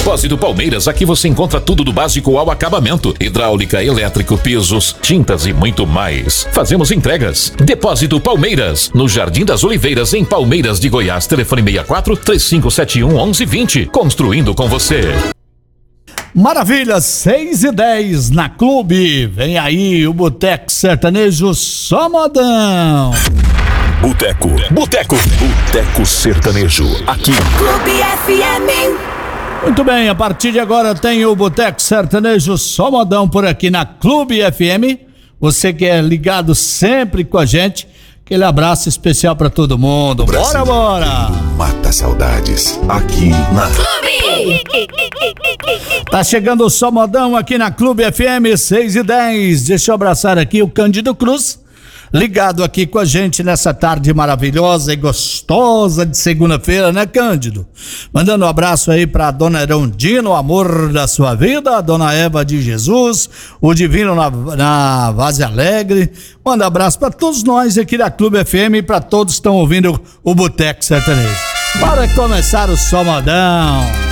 Depósito Palmeiras, aqui você encontra tudo do básico ao acabamento: hidráulica, elétrico, pisos, tintas e muito mais. Fazemos entregas. Depósito Palmeiras, no Jardim das Oliveiras, em Palmeiras de Goiás. Telefone 64-3571-1120. Construindo com você. Maravilha, 6:10 na Clube. Vem aí o Boteco Sertanejo só modão. Boteco Sertanejo, aqui. Clube FM. Muito bem, a partir de agora tem o Boteco Sertanejo só modão por aqui na Clube FM. Você que é ligado sempre com a gente, aquele abraço especial pra todo mundo. Bora! Mata saudades aqui na Clube. Tá chegando o só modão aqui na Clube FM 6:10. Deixa eu abraçar aqui o Cândido Cruz, ligado aqui com a gente nessa tarde maravilhosa e gostosa de segunda-feira, né, Cândido? Mandando um abraço aí pra dona Erondina, o amor da sua vida, a dona Eva de Jesus, o Divino na Vaze Alegre. Manda um abraço pra todos nós aqui da Clube FM e pra todos que estão ouvindo o Boteco Sertanejo. Para começar o Só Modão.